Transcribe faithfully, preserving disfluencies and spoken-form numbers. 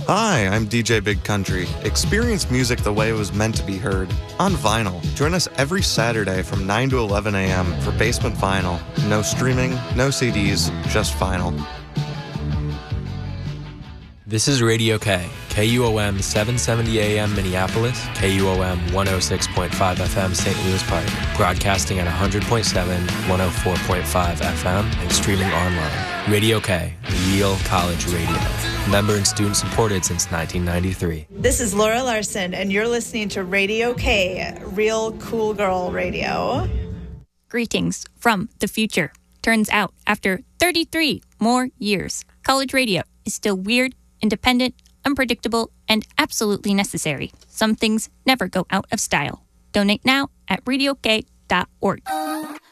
Hi, I'm D J Big Country. Experience music the way it was meant to be heard, on vinyl. Join us every Saturday from nine to eleven a.m. for Basement Vinyl. No streaming, no C Ds, just vinyl. This is Radio K, K U O M seven seventy A M Minneapolis, K U O M one oh six point five F M Saint Louis Park, broadcasting at one hundred point seven, one oh four point five F M, and streaming online. Radio K, real college radio. Member and student supported since nineteen ninety-three. This is Laura Larson, and you're listening to Radio K, real cool girl radio. Greetings from the future. Turns out, after thirty-three more years, college radio is still weird, independent, unpredictable, and absolutely necessary. Some things never go out of style. Donate now at radio k dot org.